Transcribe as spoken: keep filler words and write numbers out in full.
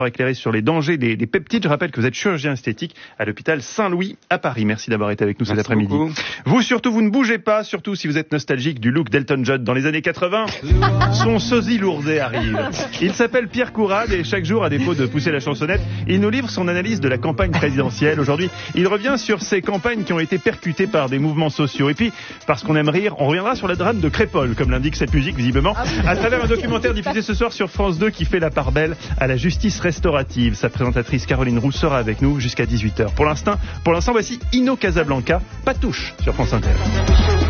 éclairé sur les dangers des, des peptides. Je rappelle que vous êtes chirurgien esthétique à l'hôpital Saint-Louis à Paris. Merci d'avoir été avec nous. Merci cet après-midi. Beaucoup. Vous surtout, vous ne bougez pas, surtout si vous êtes nostalgique du look d'Elton John dans les années quatre-vingts. Son sosie lourdet arrive. Il s'appelle Pierre Courade et chaque jour, à défaut de pousser la chansonnette, il nous livre son analyse de la campagne présidentielle. Aujourd'hui, il revient sur ces campagnes qui ont été percutées par des mouvements sociaux. Et puis, parce qu'on aime rire, on reviendra sur la drame de Crépol, comme l'indique cette musique visiblement, à travers un documentaire diffusé ce soir sur France deux qui fait la part belle à la justice restaurative. Sa présentatrice Caroline Roux sera avec nous jusqu'à dix-huit heures. Pour l'instant, pour l'instant, voici Inno Casablanca, Patouche sur France Inter.